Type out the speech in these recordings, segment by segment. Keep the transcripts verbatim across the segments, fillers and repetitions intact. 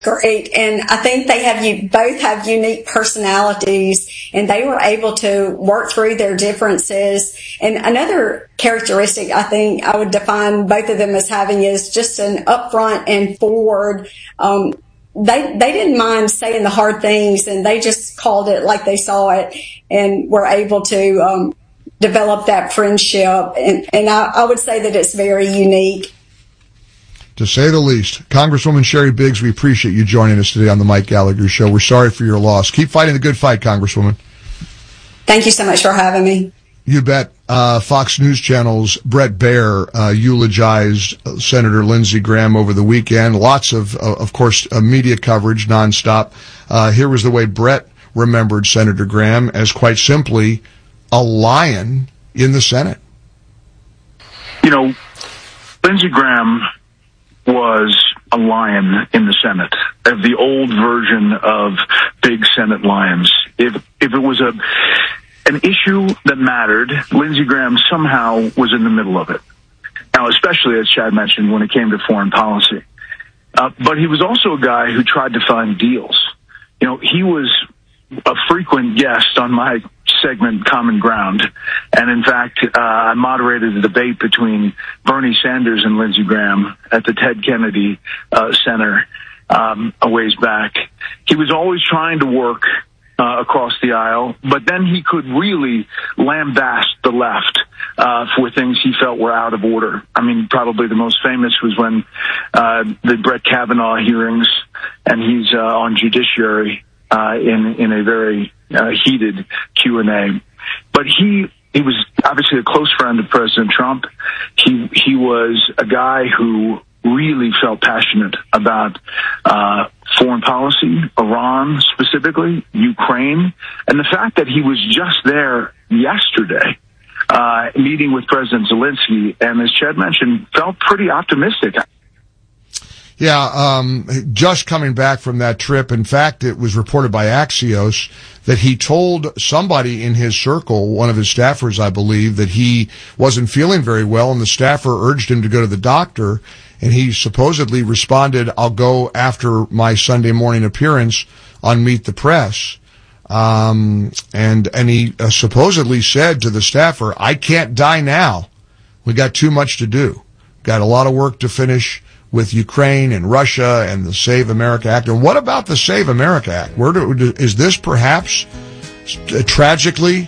Great. And I think they have you both have unique personalities, and they were able to work through their differences. And another characteristic I think I would define both of them as having is just an upfront and forward. Um, they, they didn't mind saying the hard things, and they just called it like they saw it, and were able to, um, develop that friendship. And, and I, I would say that it's very unique. To say the least. Congresswoman Sherry Biggs, we appreciate you joining us today on the Mike Gallagher Show. We're sorry for your loss. Keep fighting the good fight, Congresswoman. Thank you so much for having me. You bet. Uh, Fox News Channel's Bret Baier uh, eulogized Senator Lindsey Graham over the weekend. Lots of, uh, of course, uh, media coverage nonstop. Uh, here was the way Bret remembered Senator Graham as, quite simply, a lion in the Senate. You know, Lindsey Graham was a lion in the Senate, of the old version of big Senate lions. If if it was a an issue that mattered, Lindsey Graham somehow was in the middle of it. Now, especially, as Chad mentioned, when it came to foreign policy. Uh, but he was also a guy who tried to find deals. You know, he was a frequent guest on my segment, Common Ground. And in fact, uh, I moderated a debate between Bernie Sanders and Lindsey Graham at the Ted Kennedy uh, Center um, a ways back. He was always trying to work uh, across the aisle, but then he could really lambaste the left uh, for things he felt were out of order. I mean, probably the most famous was when uh, the Brett Kavanaugh hearings, and he's uh, on Judiciary Uh, in in a very uh, heated Q and A. But he he was obviously a close friend of President Trump. He he was a guy who really felt passionate about uh, foreign policy, Iran specifically, Ukraine, and the fact that he was just there yesterday uh, meeting with President Zelensky, and as Chad mentioned, felt pretty optimistic. Yeah, um, just coming back from that trip. In fact, it was reported by Axios that he told somebody in his circle, one of his staffers, I believe, that he wasn't feeling very well, and the staffer urged him to go to the doctor, and he supposedly responded, "I'll go after my Sunday morning appearance on Meet the Press." Um, and, and he uh, supposedly said to the staffer, "I can't die now. We got too much to do. Got a lot of work to finish with Ukraine and Russia and the Save America Act." And what about the Save America Act? Where do, is this perhaps uh, tragically,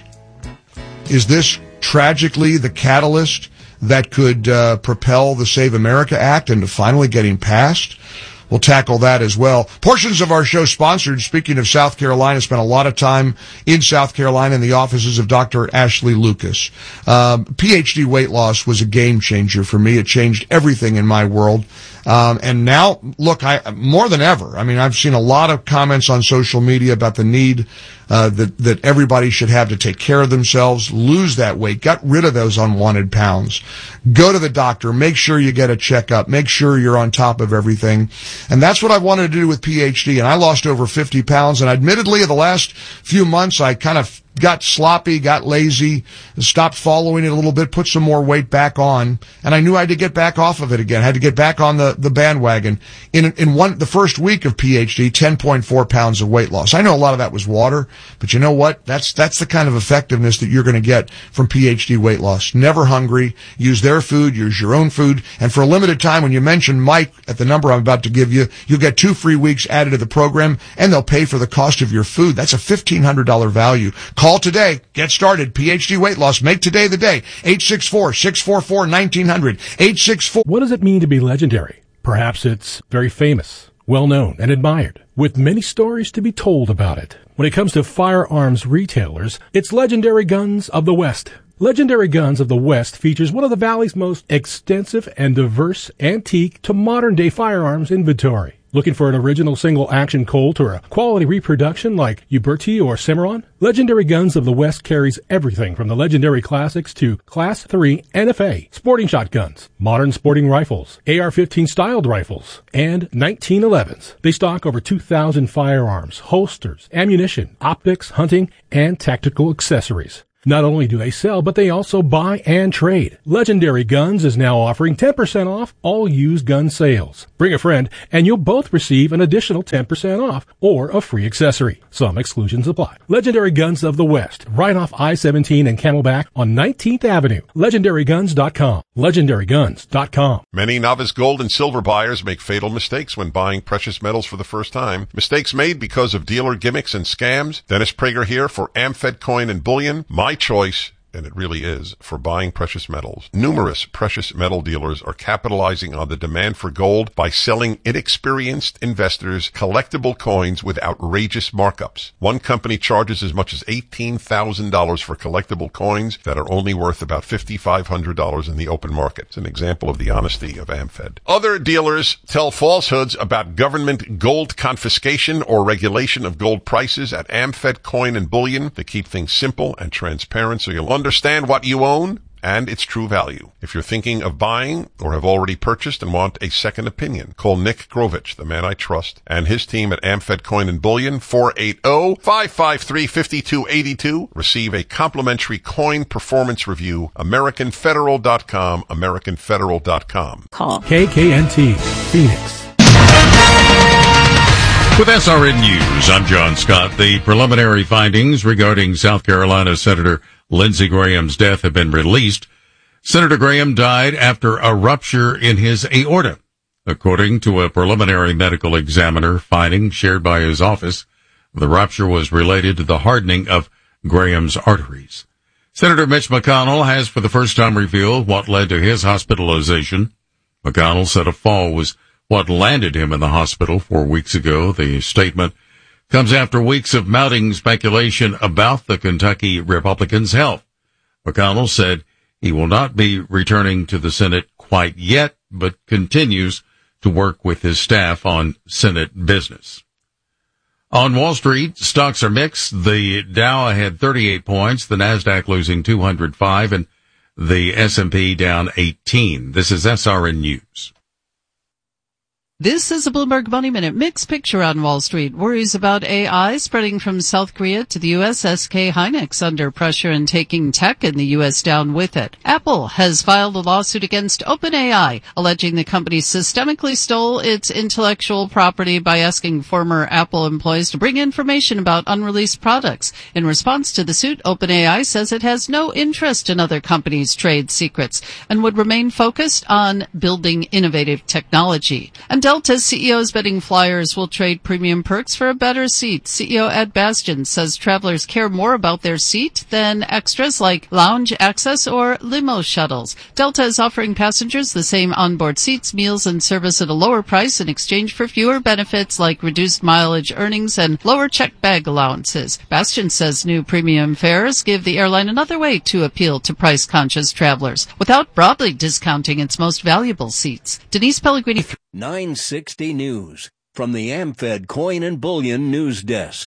is this tragically the catalyst that could uh, propel the Save America Act into finally getting passed? We'll tackle that as well. Portions of our show sponsored, speaking of South Carolina, spent a lot of time in South Carolina in the offices of Doctor Ashley Lucas. Um, P H D weight loss was a game changer for me. It changed everything in my world. Um, and now, look, I, more than ever, I mean, I've seen a lot of comments on social media about the need, uh, that, that everybody should have to take care of themselves, lose that weight, get rid of those unwanted pounds, go to the doctor, make sure you get a checkup, make sure you're on top of everything. And that's what I wanted to do with P H D. And I lost over fifty pounds. And admittedly, in the last few months, I kind of got sloppy, got lazy, stopped following it a little bit, put some more weight back on, and I knew I had to get back off of it again. I had to get back on the, the bandwagon. In, in one, the first week of P H D, ten point four pounds of weight loss. I know a lot of that was water, but you know what? That's, that's the kind of effectiveness that you're going to get from P H D weight loss. Never hungry. Use their food. Use your own food. And for a limited time, when you mention Mike at the number I'm about to give you, you'll get two free weeks added to the program, and they'll pay for the cost of your food. That's a fifteen hundred dollars value. Call today. Get started. P H D weight loss. Make today the day. eight six four, six four four, one nine zero zero. eight six four. What does it mean to be legendary? Perhaps it's very famous, well known, and admired, with many stories to be told about it. When it comes to firearms retailers, it's Legendary Guns of the West. Legendary Guns of the West features one of the Valley's most extensive and diverse antique to modern-day firearms inventory. Looking for an original single-action Colt or a quality reproduction like Uberti or Cimarron? Legendary Guns of the West carries everything from the legendary classics to Class three N F A, sporting shotguns, modern sporting rifles, A R fifteen styled rifles, and nineteen elevens. They stock over two thousand firearms, holsters, ammunition, optics, hunting, and tactical accessories. Not only do they sell, but they also buy and trade. Legendary Guns is now offering ten percent off all used gun sales. Bring a friend, and you'll both receive an additional ten percent off or a free accessory. Some exclusions apply. Legendary Guns of the West, right off I seventeen and Camelback on nineteenth Avenue. legendary guns dot com. legendary guns dot com. Many novice gold and silver buyers make fatal mistakes when buying precious metals for the first time. Mistakes made because of dealer gimmicks and scams. Dennis Prager here for AmFed Coin and Bullion. My choice, and it really is, for buying precious metals. Numerous precious metal dealers are capitalizing on the demand for gold by selling inexperienced investors collectible coins with outrageous markups. One company charges as much as eighteen thousand dollars for collectible coins that are only worth about five thousand five hundred dollars in the open market. It's an example of the honesty of AmFed. Other dealers tell falsehoods about government gold confiscation or regulation of gold prices at AmFed Coin and Bullion to keep things simple and transparent so you'll understand what you own and its true value. If you're thinking of buying or have already purchased and want a second opinion, call Nick Grovich, the man I trust, and his team at AmFed Coin and Bullion, four eight zero, five five three, five two eight two. Receive a complimentary coin performance review. American Federal dot com, American Federal dot com. Call K K N T, Phoenix. With S R N News, I'm John Scott. The preliminary findings regarding South Carolina Senator Lindsey Graham's death have been released. Senator Graham died after a rupture in his aorta, according to a preliminary medical examiner finding shared by his office. The rupture was related to the hardening of Graham's arteries. Senator Mitch McConnell has for the first time revealed what led to his hospitalization. McConnell said a fall was what landed him in the hospital four weeks ago. The statement comes after weeks of mounting speculation about the Kentucky Republicans' health. McConnell said he will not be returning to the Senate quite yet, but continues to work with his staff on Senate business. On Wall Street, stocks are mixed. The Dow had thirty-eight points, the Nasdaq losing two hundred five, and the S and P down eighteen. This is S R N News. This is a Bloomberg Money Minute. Mixed picture on Wall Street. Worries about A I spreading from South Korea to the U S. S K Hynix under pressure and taking tech in the U S down with it. Apple has filed a lawsuit against OpenAI, alleging the company systemically stole its intellectual property by asking former Apple employees to bring information about unreleased products. In response to the suit, OpenAI says it has no interest in other companies' trade secrets and would remain focused on building innovative technology. And Delta's C E O is betting flyers will trade premium perks for a better seat. C E O Ed Bastian says travelers care more about their seat than extras like lounge access or limo shuttles. Delta is offering passengers the same onboard seats, meals, and service at a lower price in exchange for fewer benefits like reduced mileage earnings and lower checked bag allowances. Bastian says new premium fares give the airline another way to appeal to price-conscious travelers without broadly discounting its most valuable seats. Denise Pellegrini. nine sixty News from the AmFed Coin and Bullion News Desk.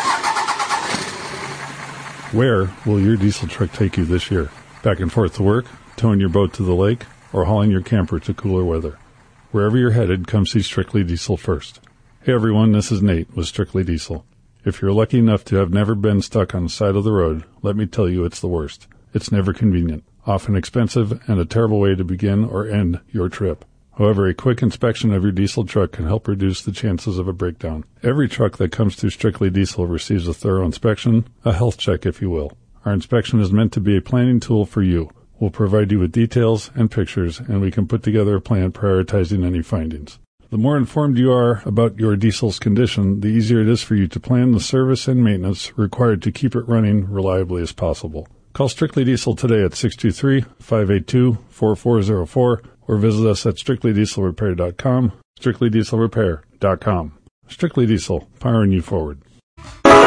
Where will your diesel truck take you this year? Back and forth to work, towing your boat to the lake, or hauling your camper to cooler weather? Wherever you're headed, come see Strictly Diesel first. Hey everyone, this is Nate with Strictly Diesel. If you're lucky enough to have never been stuck on the side of the road, let me tell you it's the worst. It's never convenient, often expensive, and a terrible way to begin or end your trip. However, a quick inspection of your diesel truck can help reduce the chances of a breakdown. Every truck that comes through Strictly Diesel receives a thorough inspection, a health check if you will. Our inspection is meant to be a planning tool for you. We'll provide you with details and pictures, and we can put together a plan prioritizing any findings. The more informed you are about your diesel's condition, the easier it is for you to plan the service and maintenance required to keep it running reliably as possible. Call Strictly Diesel today at six two three, five eight two, four four zero four or visit us at strictly diesel repair dot com, strictly diesel repair dot com. Strictly Diesel, powering you forward.